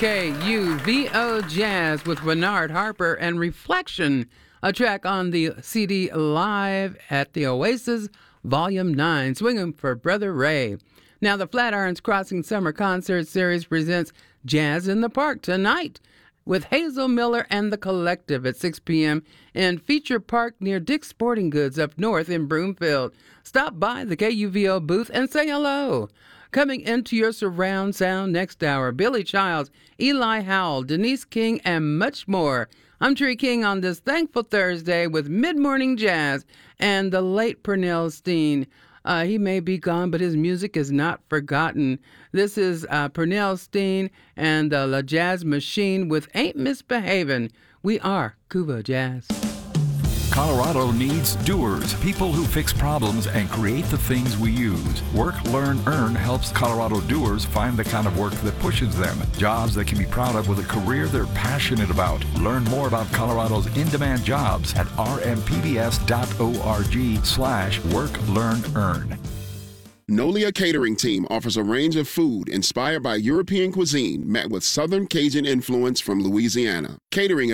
KUVO Jazz with Bernard Harper and Reflection, a track on the CD Live at the Oasis, Volume 9, Swinging for Brother Ray. Now, the Flatirons Crossing Summer Concert Series presents Jazz in the Park tonight with Hazel Miller and the Collective at 6 p.m. in Feature Park near Dick's Sporting Goods up north in Broomfield. Stop by the KUVO booth and say hello. Coming into your surround sound next hour, Billy Childs, Eli Howell, Denise King, and much more. I'm Tree King on this thankful Thursday with Mid-Morning Jazz and the late Pernell Steen. He may be gone, but his music is not forgotten. This is Pernell Steen and the La Jazz Machine with Ain't Misbehavin'. We are Cuba Jazz. Colorado needs doers, people who fix problems and create the things we use. Work, Learn, Earn helps Colorado doers find the kind of work that pushes them. Jobs they can be proud of with a career they're passionate about. Learn more about Colorado's in-demand jobs at rmpbs.org/work, learn, earn. Nolia Catering Team offers a range of food inspired by European cuisine met with Southern Cajun influence from Louisiana. Catering